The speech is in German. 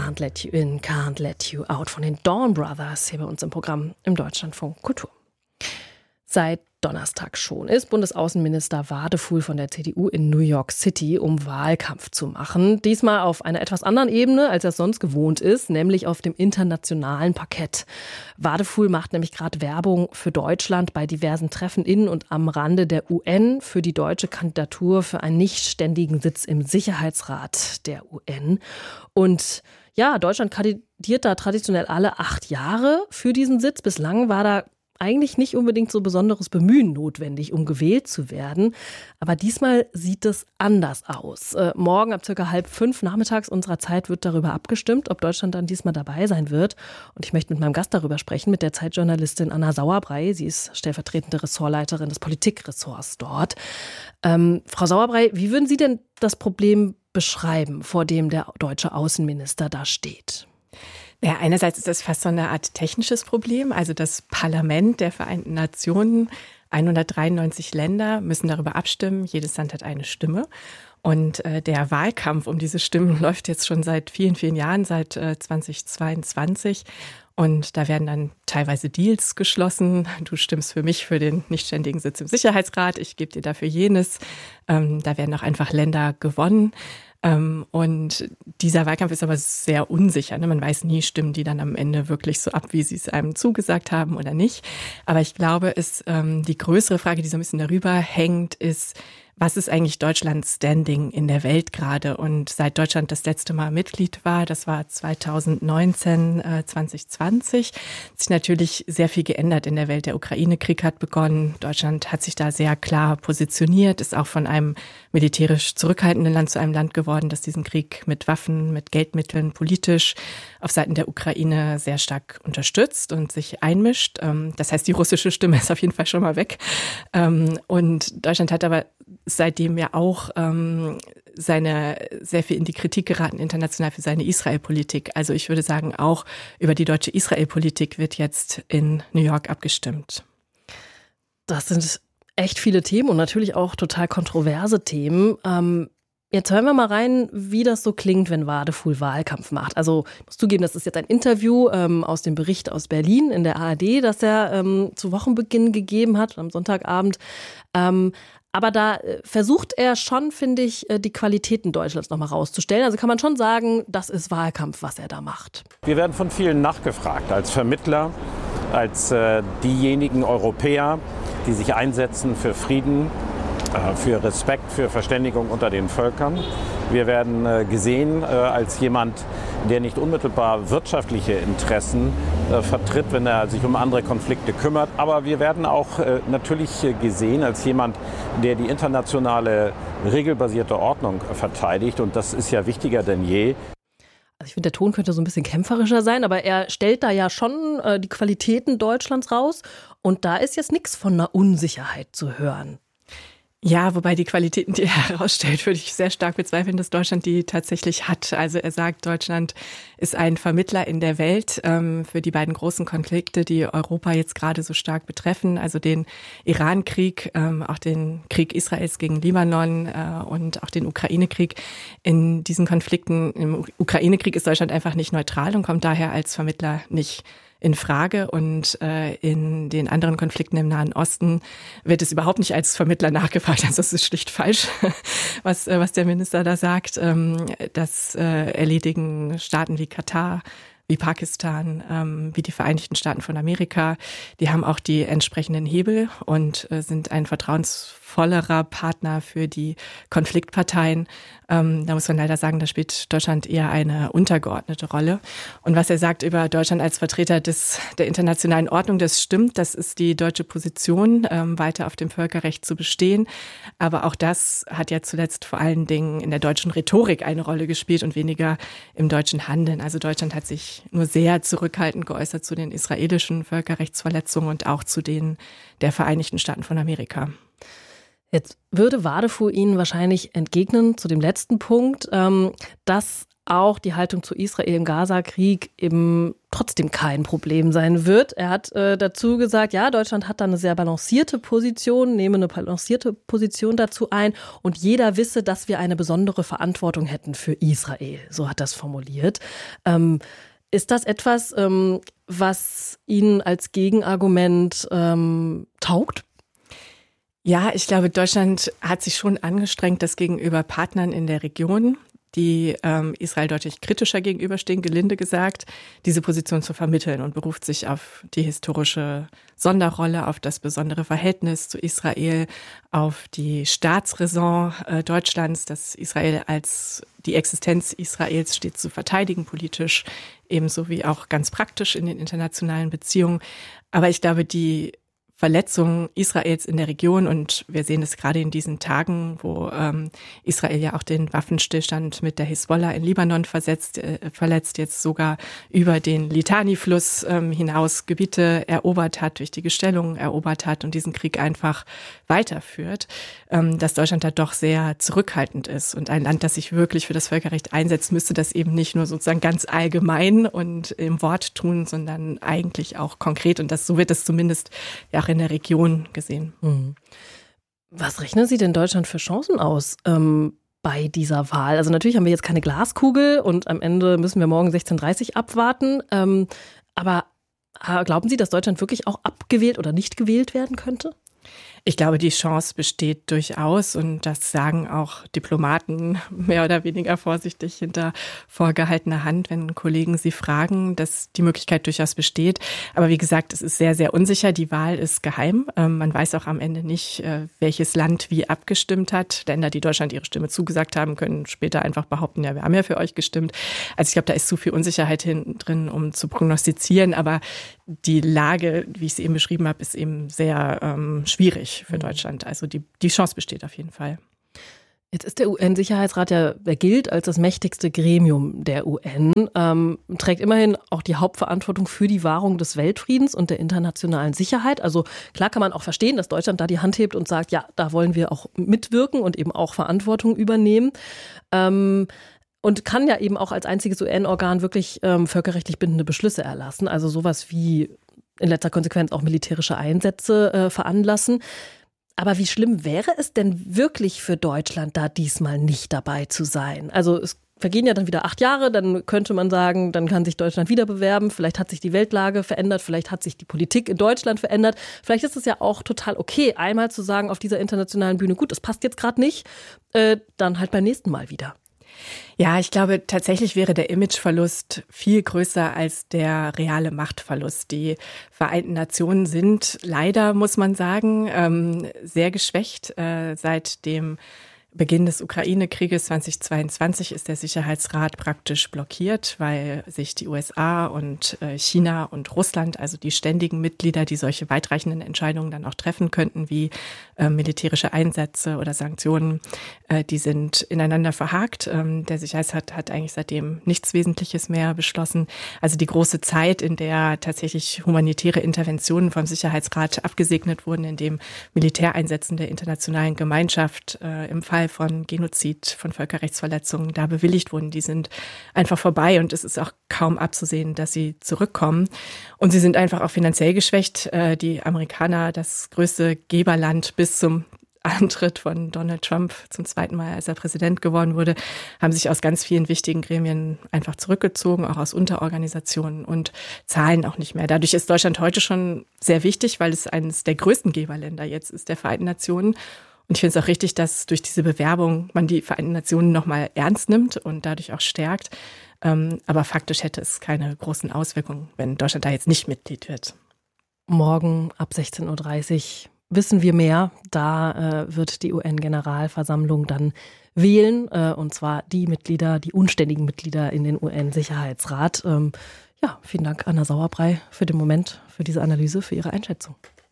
Can't Let You In, Can't Let You Out von den Dawn Brothers hier bei uns im Programm im Deutschlandfunk Kultur. Seit Donnerstag schon ist Bundesaußenminister Wadefuhl von der CDU in New York City, um Wahlkampf zu machen. Diesmal auf einer etwas anderen Ebene, als er es sonst gewohnt ist, nämlich auf dem internationalen Parkett. Wadefuhl macht nämlich gerade Werbung für Deutschland bei diversen Treffen in und am Rande der UN für die deutsche Kandidatur für einen nichtständigen Sitz im Sicherheitsrat der UN. Und ja, Deutschland kandidiert da traditionell alle 8 Jahre für diesen Sitz. Bislang war da eigentlich nicht unbedingt so besonderes Bemühen notwendig, um gewählt zu werden. Aber diesmal sieht es anders aus. Morgen ab circa 4:30 nachmittags unserer Zeit wird darüber abgestimmt, ob Deutschland dann diesmal dabei sein wird. Und ich möchte mit meinem Gast darüber sprechen, mit der Zeitjournalistin Anna Sauerbrei. Sie ist stellvertretende Ressortleiterin des Politikressorts dort. Frau Sauerbrei, wie würden Sie denn das Problem beschreiben, vor dem der deutsche Außenminister da steht? Ja, einerseits ist das fast so eine Art technisches Problem. Also das Parlament der Vereinten Nationen, 193 Länder müssen darüber abstimmen. Jedes Land hat eine Stimme. Und der Wahlkampf um diese Stimmen läuft jetzt schon seit vielen, vielen Jahren, seit 2022. Und da werden dann teilweise Deals geschlossen. Du stimmst für mich für den nichtständigen Sitz im Sicherheitsrat. Ich gebe dir dafür jenes. Da werden auch einfach Länder gewonnen. Und dieser Wahlkampf ist aber sehr unsicher. Man weiß nie, stimmen die dann am Ende wirklich so ab, wie sie es einem zugesagt haben oder nicht. Aber ich glaube, die größere Frage, die so ein bisschen darüber hängt, ist, was ist eigentlich Deutschlands Standing in der Welt gerade? Und seit Deutschland das letzte Mal Mitglied war, das war 2019, 2020, hat sich natürlich sehr viel geändert in der Welt. Der Ukraine-Krieg hat begonnen. Deutschland hat sich da sehr klar positioniert, ist auch von einem militärisch zurückhaltenden Land zu einem Land geworden, das diesen Krieg mit Waffen, mit Geldmitteln, politisch auf Seiten der Ukraine sehr stark unterstützt und sich einmischt. Das heißt, die russische Stimme ist auf jeden Fall schon mal weg. Und Deutschland hat aber seitdem ja auch sehr viel in die Kritik geraten, international für seine Israel-Politik. Also ich würde sagen, auch über die deutsche Israel-Politik wird jetzt in New York abgestimmt. Das sind echt viele Themen und natürlich auch total kontroverse Themen. Jetzt hören wir mal rein, wie das so klingt, wenn Wadefuhl Wahlkampf macht. Also ich muss zugeben, das ist jetzt ein Interview aus dem Bericht aus Berlin in der ARD, das er zu Wochenbeginn gegeben hat, am Sonntagabend. Aber da versucht er schon, finde ich, die Qualitäten Deutschlands nochmal rauszustellen. Also kann man schon sagen, das ist Wahlkampf, was er da macht. Wir werden von vielen nachgefragt, als Vermittler, als diejenigen Europäer, die sich einsetzen für Frieden, für Respekt, für Verständigung unter den Völkern. Wir werden gesehen als jemand, der nicht unmittelbar wirtschaftliche Interessen vertritt, wenn er sich um andere Konflikte kümmert. Aber wir werden auch natürlich gesehen als jemand, der die internationale regelbasierte Ordnung verteidigt. Und das ist ja wichtiger denn je. Also ich finde, der Ton könnte so ein bisschen kämpferischer sein, aber er stellt da ja schon die Qualitäten Deutschlands raus. Und da ist jetzt nichts von einer Unsicherheit zu hören. Ja, wobei die Qualitäten, die er herausstellt, würde ich sehr stark bezweifeln, dass Deutschland die tatsächlich hat. Also er sagt, Deutschland ist ein Vermittler in der Welt für die beiden großen Konflikte, die Europa jetzt gerade so stark betreffen. Also den Iran-Krieg, auch den Krieg Israels gegen Libanon und auch den Ukraine-Krieg. In diesen Konflikten, im Ukraine-Krieg ist Deutschland einfach nicht neutral und kommt daher als Vermittler nicht in Frage. Und in den anderen Konflikten im Nahen Osten wird es überhaupt nicht als Vermittler nachgefragt. Also das ist schlicht falsch, was der Minister da sagt. Das erledigen Staaten wie Katar, wie Pakistan, wie die Vereinigten Staaten von Amerika. Die haben auch die entsprechenden Hebel und sind ein vertrauensvollerer Partner für die Konfliktparteien. Da muss man leider sagen, da spielt Deutschland eher eine untergeordnete Rolle. Und was er sagt über Deutschland als Vertreter der internationalen Ordnung, das stimmt. Das ist die deutsche Position, weiter auf dem Völkerrecht zu bestehen. Aber auch das hat ja zuletzt vor allen Dingen in der deutschen Rhetorik eine Rolle gespielt und weniger im deutschen Handeln. Also Deutschland hat sich nur sehr zurückhaltend geäußert zu den israelischen Völkerrechtsverletzungen und auch zu denen der Vereinigten Staaten von Amerika. Jetzt würde Wadefuhl Ihnen wahrscheinlich entgegnen zu dem letzten Punkt, dass auch die Haltung zu Israel im Gaza-Krieg eben trotzdem kein Problem sein wird. Er hat dazu gesagt, ja, Deutschland hat da eine sehr balancierte Position, nehme eine balancierte Position dazu ein und jeder wisse, dass wir eine besondere Verantwortung hätten für Israel. So hat er es formuliert. Ist das etwas, was Ihnen als Gegenargument taugt? Ja, ich glaube, Deutschland hat sich schon angestrengt, das gegenüber Partnern in der Region, die Israel deutlich kritischer gegenüberstehen, gelinde gesagt, diese Position zu vermitteln und beruft sich auf die historische Sonderrolle, auf das besondere Verhältnis zu Israel, auf die Staatsräson Deutschlands, dass Israel als die Existenz Israels stets zu verteidigen, politisch ebenso wie auch ganz praktisch in den internationalen Beziehungen. Aber ich glaube, die Verletzungen Israels in der Region, und wir sehen es gerade in diesen Tagen, wo Israel ja auch den Waffenstillstand mit der Hisbollah in Libanon verletzt, jetzt sogar über den Litani-Fluss hinaus Gebiete erobert hat, wichtige Stellungen erobert hat und diesen Krieg einfach weiterführt, dass Deutschland da doch sehr zurückhaltend ist. Und ein Land, das sich wirklich für das Völkerrecht einsetzt, müsste das eben nicht nur sozusagen ganz allgemein und im Wort tun, sondern eigentlich auch konkret. Und so wird es zumindest ja auch in der Region gesehen. Was rechnen Sie denn Deutschland für Chancen aus bei dieser Wahl? Also natürlich haben wir jetzt keine Glaskugel und am Ende müssen wir morgen 16:30 Uhr abwarten. Aber glauben Sie, dass Deutschland wirklich auch abgewählt oder nicht gewählt werden könnte? Ich glaube, die Chance besteht durchaus und das sagen auch Diplomaten mehr oder weniger vorsichtig hinter vorgehaltener Hand, wenn Kollegen sie fragen, dass die Möglichkeit durchaus besteht. Aber wie gesagt, es ist sehr, sehr unsicher. Die Wahl ist geheim. Man weiß auch am Ende nicht, welches Land wie abgestimmt hat. Länder, die Deutschland ihre Stimme zugesagt haben, können später einfach behaupten, ja, wir haben ja für euch gestimmt. Also ich glaube, da ist zu viel Unsicherheit drin, um zu prognostizieren. Aber die Lage, wie ich sie eben beschrieben habe, ist eben sehr schwierig für Deutschland. Also die Chance besteht auf jeden Fall. Jetzt ist der UN-Sicherheitsrat ja, der gilt als das mächtigste Gremium der UN, trägt immerhin auch die Hauptverantwortung für die Wahrung des Weltfriedens und der internationalen Sicherheit. Also klar kann man auch verstehen, dass Deutschland da die Hand hebt und sagt, ja, da wollen wir auch mitwirken und eben auch Verantwortung übernehmen. Und kann ja eben auch als einziges UN-Organ wirklich völkerrechtlich bindende Beschlüsse erlassen. Also sowas wie in letzter Konsequenz auch militärische Einsätze veranlassen. Aber wie schlimm wäre es denn wirklich für Deutschland, da diesmal nicht dabei zu sein? Also es vergehen ja dann wieder 8 Jahre, dann könnte man sagen, dann kann sich Deutschland wieder bewerben. Vielleicht hat sich die Weltlage verändert, vielleicht hat sich die Politik in Deutschland verändert. Vielleicht ist es ja auch total okay, einmal zu sagen auf dieser internationalen Bühne, gut, das passt jetzt gerade nicht, dann halt beim nächsten Mal wieder. Ja, ich glaube, tatsächlich wäre der Imageverlust viel größer als der reale Machtverlust. Die Vereinten Nationen sind leider, muss man sagen, sehr geschwächt. Seit dem Beginn des Ukraine-Krieges 2022 ist der Sicherheitsrat praktisch blockiert, weil sich die USA und China und Russland, also die ständigen Mitglieder, die solche weitreichenden Entscheidungen dann auch treffen könnten, wie militärische Einsätze oder Sanktionen, die sind ineinander verhakt. Der Sicherheitsrat hat eigentlich seitdem nichts Wesentliches mehr beschlossen. Also die große Zeit, in der tatsächlich humanitäre Interventionen vom Sicherheitsrat abgesegnet wurden, in dem Militäreinsätzen der internationalen Gemeinschaft im Fall von Genozid, von Völkerrechtsverletzungen da bewilligt wurden, die sind einfach vorbei und es ist auch kaum abzusehen, dass sie zurückkommen. Und sie sind einfach auch finanziell geschwächt. Die Amerikaner, das größte Geberland bis zum Antritt von Donald Trump zum 2. Mal, als er Präsident geworden wurde, haben sich aus ganz vielen wichtigen Gremien einfach zurückgezogen, auch aus Unterorganisationen und zahlen auch nicht mehr. Dadurch ist Deutschland heute schon sehr wichtig, weil es eines der größten Geberländer jetzt ist, der Vereinten Nationen. Und ich finde es auch richtig, dass durch diese Bewerbung man die Vereinten Nationen nochmal ernst nimmt und dadurch auch stärkt. Aber faktisch hätte es keine großen Auswirkungen, wenn Deutschland da jetzt nicht Mitglied wird. Morgen ab 16:30 Uhr wissen wir mehr. Da wird die UN-Generalversammlung dann wählen. Und zwar die Mitglieder, die unständigen Mitglieder in den UN-Sicherheitsrat. Ja, vielen Dank, Anna Sauerbrei, für den Moment, für diese Analyse, für Ihre Einschätzung.